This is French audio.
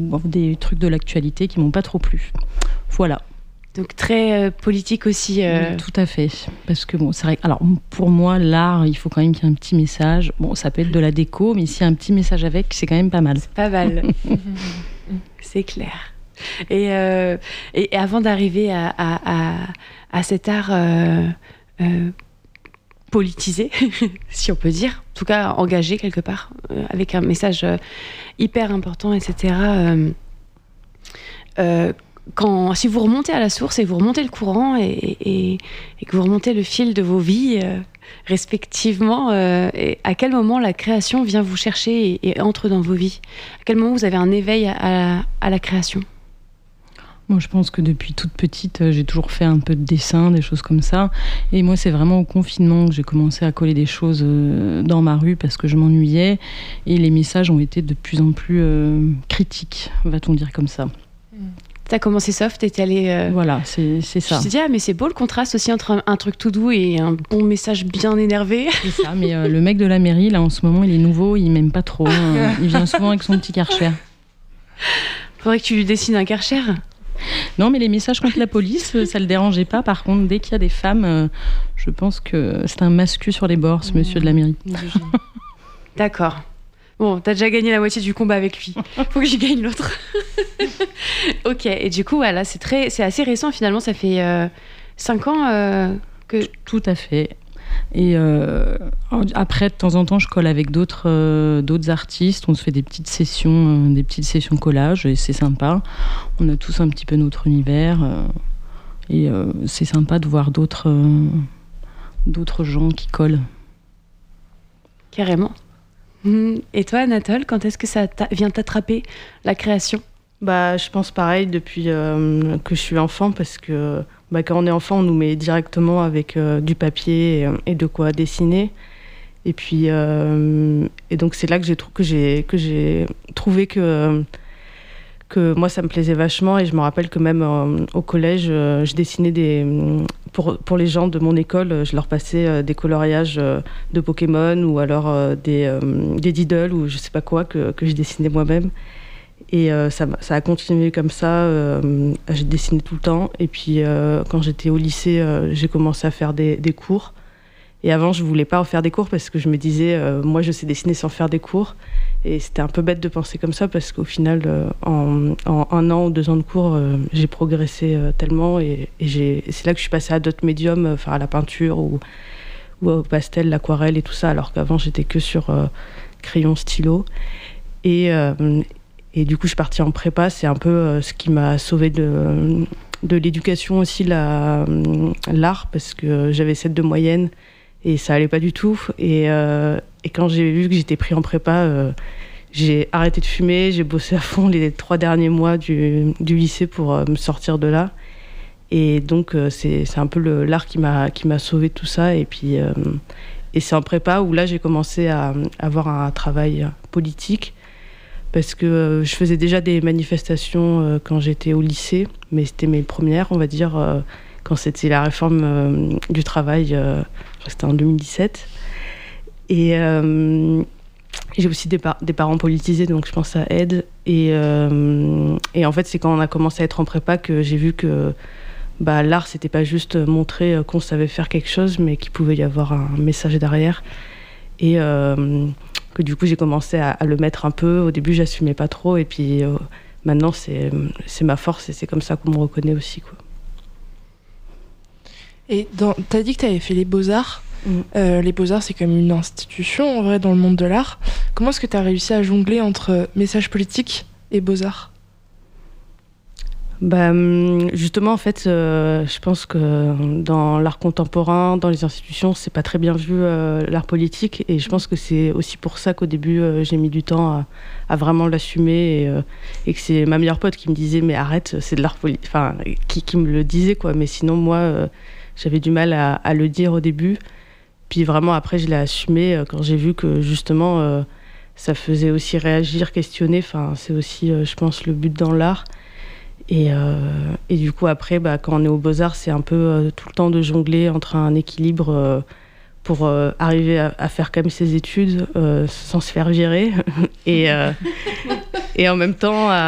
ou des trucs de l'actualité qui m'ont pas trop plu. Voilà. Donc très politique aussi. Oui, tout à fait. Parce que bon, c'est vrai. Alors pour moi, l'art, il faut quand même qu'il y ait un petit message. Bon, ça peut être de la déco, mais s'il y a un petit message avec, c'est quand même pas mal. C'est pas mal. C'est clair. Et avant d'arriver à cet art politisé, si on peut dire, en tout cas engagé quelque part, avec un message hyper important, etc. Si vous remontez à la source et vous remontez le courant et que vous remontez le fil de vos vies respectivement, et à quel moment la création vient vous chercher et entre dans vos vies ? À quel moment vous avez un éveil à la création ? Moi, je pense que depuis toute petite, j'ai toujours fait un peu de dessin, des choses comme ça. Et moi, c'est vraiment au confinement que j'ai commencé à coller des choses dans ma rue parce que je m'ennuyais. Et les messages ont été de plus en plus critiques, va-t-on dire comme ça. T'as commencé soft et t'es allé... Voilà, c'est ça. Je te dis, mais c'est beau le contraste aussi entre un truc tout doux et un bon message bien énervé. C'est ça, mais le mec de la mairie, là, en ce moment, il est nouveau, il m'aime pas trop. Il vient souvent avec son petit Karcher. Faudrait que tu lui dessines un Karcher. Non, mais les messages contre la police, ça le dérangeait pas. Par contre, dès qu'il y a des femmes, je pense que c'est un mascu sur les bords, ce monsieur de la mairie. D'accord. Bon, t'as déjà gagné la moitié du combat avec lui. Faut que j'y gagne l'autre. Ok, et du coup, voilà, c'est assez récent finalement. Ça fait 5 ans que... Tout à fait. Et après, de temps en temps, je colle avec d'autres artistes. On se fait des petites sessions collage et c'est sympa. On a tous un petit peu notre univers et c'est sympa de voir d'autres gens qui collent. Carrément. Et toi, Anatole, quand est-ce que ça vient t'attraper, la création ? Je pense pareil depuis que je suis enfant, parce que quand on est enfant, on nous met directement avec du papier et de quoi dessiner. Et puis, et donc c'est là que j'ai trouvé que moi ça me plaisait vachement. Et je me rappelle que même au collège, je dessinais pour les gens de mon école, je leur passais des coloriages de Pokémon ou alors des Diddle ou je sais pas quoi que je dessinais moi-même. Et ça a continué comme ça. J'ai dessiné tout le temps. Et puis quand j'étais au lycée, j'ai commencé à faire des cours. Et avant, je voulais pas en faire des cours parce que je me disais, moi, je sais dessiner sans faire des cours. Et c'était un peu bête de penser comme ça parce qu'au final, en 1 an ou 2 ans de cours, j'ai progressé tellement. Et c'est là que je suis passée à d'autres médiums, à la peinture ou au pastel, l'aquarelle et tout ça. Alors qu'avant, j'étais que sur crayon, stylo. Et du coup, je suis partie en prépa. C'est un peu ce qui m'a sauvée de l'éducation aussi, l'art, parce que j'avais 7 de moyenne et ça allait pas du tout. Et quand j'ai vu que j'étais pris en prépa, j'ai arrêté de fumer. J'ai bossé à fond les 3 derniers mois du lycée pour me sortir de là. Et donc, c'est un peu l'art qui m'a sauvée de tout ça. Et puis, et c'est en prépa où là, j'ai commencé à avoir un travail politique. Parce que je faisais déjà des manifestations quand j'étais au lycée, mais c'était mes premières, on va dire, quand c'était la réforme du travail, je crois que c'était en 2017. Et j'ai aussi des parents politisés, donc je pense que ça aide. Et en fait, c'est quand on a commencé à être en prépa que j'ai vu que l'art, c'était pas juste montrer qu'on savait faire quelque chose, mais qu'il pouvait y avoir un message derrière. Et que du coup j'ai commencé à le mettre un peu. Au début j'assumais pas trop et puis maintenant c'est ma force et c'est comme ça qu'on me reconnaît aussi, quoi. Et t'as dit que t'avais fait les Beaux-Arts. Les Beaux-Arts c'est quand même une institution en vrai dans le monde de l'art. Comment est-ce que t'as réussi à jongler entre message politique et Beaux-Arts ? Justement, en fait, je pense que dans l'art contemporain, dans les institutions, c'est pas très bien vu l'art politique. Et je pense que c'est aussi pour ça qu'au début, j'ai mis du temps à vraiment l'assumer. Et que c'est ma meilleure pote qui me disait « Mais arrête, c'est de l'art politique ». Enfin, qui me le disait, quoi. Mais sinon, moi, j'avais du mal à le dire au début. Puis vraiment, après, je l'ai assumé quand j'ai vu que, justement, ça faisait aussi réagir, questionner. Enfin, c'est aussi, je pense, le but dans l'art. Et du coup, après, quand on est aux Beaux-Arts, c'est un peu tout le temps de jongler entre un équilibre pour arriver à faire quand même ses études sans se faire virer. Et en même temps,